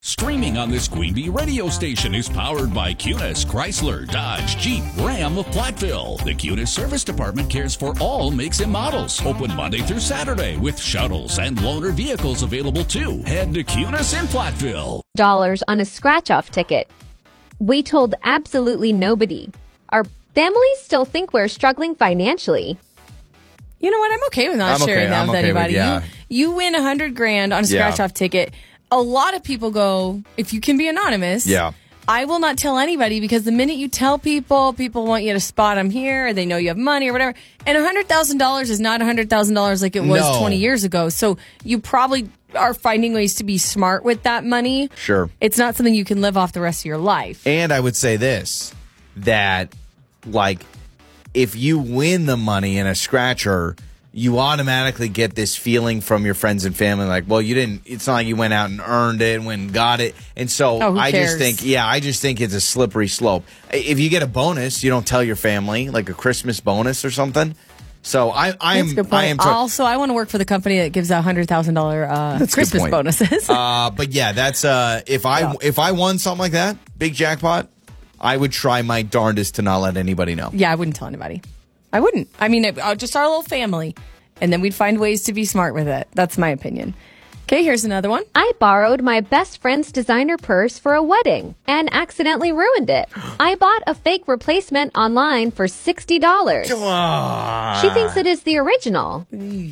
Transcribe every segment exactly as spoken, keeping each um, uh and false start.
Streaming on this Queen Bee radio station is powered by Cunis, Chrysler, Dodge, Jeep, Ram of Platteville. The Cunis Service Department cares for all makes and models. Open Monday through Saturday with shuttles and loaner vehicles available too. Head to Cunis in Platteville. Dollars on a scratch-off ticket. We told absolutely nobody. Our families still think we're struggling financially. You know what? I'm okay with not I'm sharing okay. that I'm with okay with- anybody. yeah. You, you win a hundred grand on a Yeah. scratch-off ticket. A lot of people go, if you can be anonymous, Yeah. I will not tell anybody, because the minute you tell people, people want you to spot them here, or they know you have money or whatever. And one hundred thousand dollars is not one hundred thousand dollars like it was No. twenty years ago. So you probably are finding ways to be smart with that money. Sure. It's not something you can live off the rest of your life. And I would say this, that, like, if you win the money in a scratcher, you automatically get this feeling from your friends and family, like, well, you didn't, it's not like you went out and earned it and went and got it. And so Oh, who I cares? just think, yeah, I just think it's a slippery slope. If you get a bonus, you don't tell your family, like a Christmas bonus or something. So I, I am, That's a good I point. am, tra- also, I want to work for the company that gives out one hundred thousand dollars uh, That's a good Christmas point. bonuses. uh, but yeah, that's, uh, if I, Yeah. if I won something like that, big jackpot, I would try my darndest to not let anybody know. Yeah, I wouldn't tell anybody. I wouldn't. I mean, it, uh, just our little family. And then we'd find ways to be smart with it. That's my opinion. Okay, here's another one. I borrowed my best friend's designer purse for a wedding and accidentally ruined it. I bought a fake replacement online for sixty dollars. She thinks it is the original.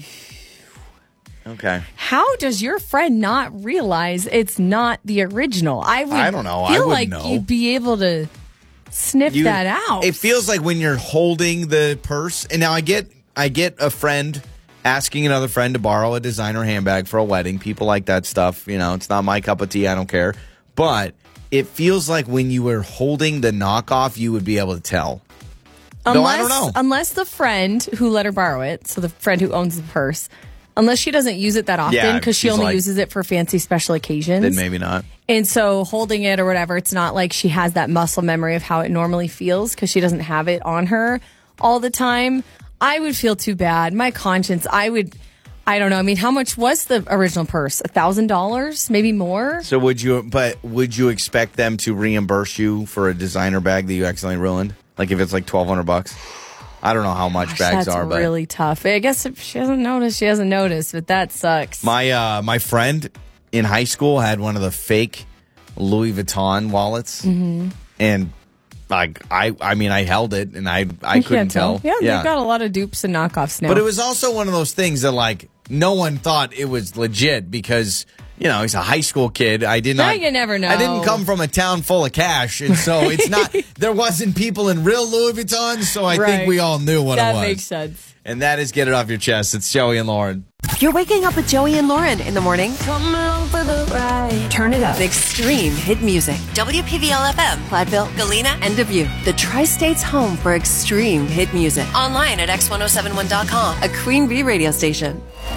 Okay. How does your friend not realize it's not the original? I would I don't know. I feel wouldn't like know. you'd be able to sniff You- that out. It feels like when you're holding the purse, and now I get I get a friend asking another friend to borrow a designer handbag for a wedding. People like that stuff. You know, it's not my cup of tea. I don't care. But it feels like when you were holding the knockoff, you would be able to tell. unless, Though I don't know. Unless the friend who let her borrow it, so the friend who owns the purse, unless she doesn't use it that often Yeah, because she she's only like- uses it for fancy special occasions. Then maybe not. And so holding it or whatever, it's not like she has that muscle memory of how it normally feels because she doesn't have it on her all the time. I would feel too bad. My conscience, I would, I don't know. I mean, how much was the original purse? A thousand dollars? Maybe more? So would you? But would you expect them to reimburse you for a designer bag that you accidentally ruined? Like if it's like twelve hundred bucks. I don't know how much Gosh, bags that's are, but really tough. I guess if she hasn't noticed, she hasn't noticed, but that sucks. My uh, my friend in high school had one of the fake Louis Vuitton wallets, Mm-hmm. and like I, I mean, I held it and I, I You couldn't can't tell. Yeah, they've got a lot of dupes and knockoffs now. But it was also one of those things that like no one thought it was legit because you know he's a high school kid. I did Now not. you never know. I didn't come from a town full of cash, and so it's not. There wasn't people in real Louis Vuitton, so I Right. think we all knew what that it was. makes sense. And that is Get It Off Your Chest. It's Joey and Lauren. You're waking up with Joey and Lauren in the morning. Turn it up. Extreme hit music. W P V L F M, Platteville, Galena, and Dubuque. The Tri-State's home for extreme hit music. Online at x ten seventy-one dot com, a Queen Bee radio station.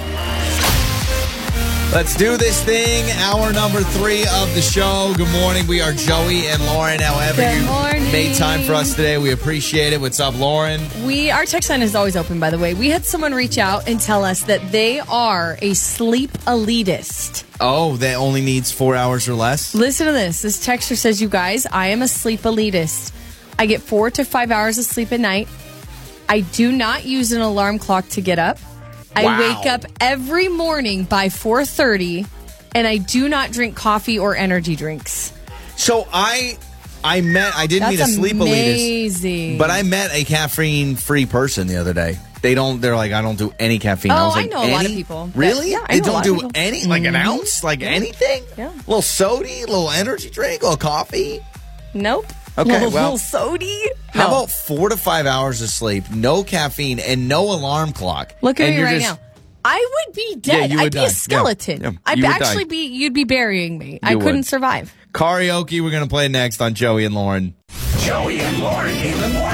Let's do this thing. Hour number three of the show. Good morning. We are Joey and Lauren. However Good you morning. made time for us today, we appreciate it. What's up, Lauren? We our text line is always open, by the way. We had someone reach out and tell us that they are a sleep elitist. Oh, that only needs four hours or less? Listen to this. This texter says, you guys, I am a sleep elitist. I get four to five hours of sleep a night. I do not use an alarm clock to get up. I Wow. wake up every morning by four thirty, and I do not drink coffee or energy drinks. So I I met, I didn't That's meet a sleep amazing. elitist, but I met a caffeine-free person the other day. They don't, they're like, I don't do any caffeine. Oh, was I like, know a lot of "Any? people. Really? Yeah, I they know a don't lot of do people. any, like an Mhm. ounce? Like anything? Yeah. A little sody, a little energy drink, a little coffee? Nope. Okay, little, well- little sody. How No. about four to five hours of sleep, no caffeine, and no alarm clock? Look at And me you're right just- now. I would be dead. you would I'd be die. a skeleton. Yeah, yeah, I'd you would actually die. be. You'd be burying me. I You couldn't would. survive. Karaoke, we're going to play next on Joey and Lauren. Joey and Lauren in the morning.